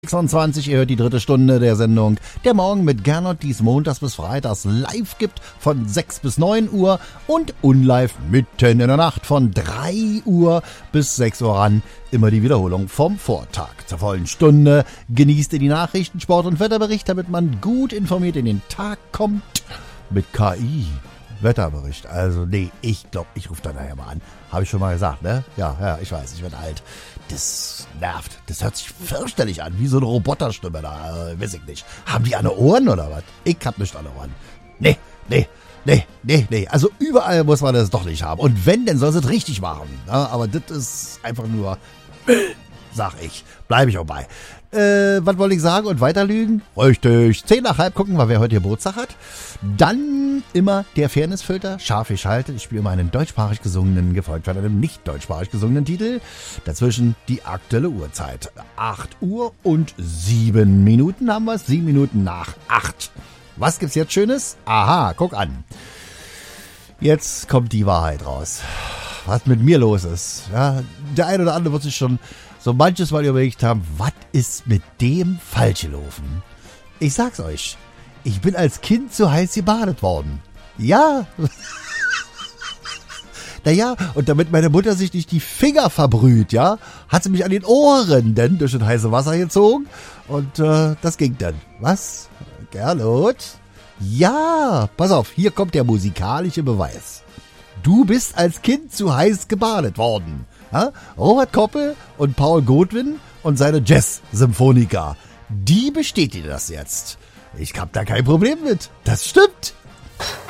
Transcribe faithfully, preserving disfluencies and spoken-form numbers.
sechsundzwanzig, ihr hört die dritte Stunde der Sendung Der Morgen mit Gernot, die es montags bis freitags live gibt von sechs bis neun Uhr und unlive mitten in der Nacht von drei Uhr bis sechs Uhr ran. Immer die Wiederholung vom Vortag. Zur vollen Stunde genießt ihr die Nachrichten, Sport- und Wetterbericht, damit man gut informiert in den Tag kommt mit K I. Wetterbericht. Also nee, ich glaube, ich rufe da nachher mal an. Habe ich schon mal gesagt, ne? Ja, ja, ich weiß, ich werde alt. Das nervt. Das hört sich fürchterlich an, wie so eine Roboterstimme da. Äh, weiß ich nicht. Haben die alle Ohren oder was? Ich hab nicht alle Ohren. Nee, nee, nee, nee, nee. Also überall muss man das doch nicht haben. Und wenn, dann soll sie es richtig machen. Ja, aber das ist einfach nur Müll, sag ich. Bleibe ich auch bei. Äh, was wollte ich sagen und weiter lügen? Richtig. Zehn nach halb gucken wir, wer heute Geburtstag hat. Dann immer der Fairnessfilter, scharf geschaltet. Ich spiele immer einen deutschsprachig gesungenen, gefolgt von einem nicht deutschsprachig gesungenen Titel. Dazwischen die aktuelle Uhrzeit. acht Uhr und sieben Minuten haben wir es. sieben Minuten nach acht. Was gibt's jetzt Schönes? Aha, guck an. Jetzt kommt die Wahrheit raus. Was mit mir los ist. Ja, der eine oder andere wird sich schon so manches Mal überlegt haben, was ist mit dem falsch gelaufen? Ich sag's euch, ich bin als Kind zu heiß gebadet worden. Ja. Naja, und damit meine Mutter sich nicht die Finger verbrüht, ja, hat sie mich an den Ohren denn durch das heiße Wasser gezogen und äh, das ging dann. Was? Gernot? Ja, pass auf, hier kommt der musikalische Beweis. Du bist als Kind zu heiß gebadet worden. Ja? Robert Koppel und Paul Godwin und seine Jazz-Symphoniker. Die bestätigen das jetzt. Ich hab da kein Problem mit. Das stimmt.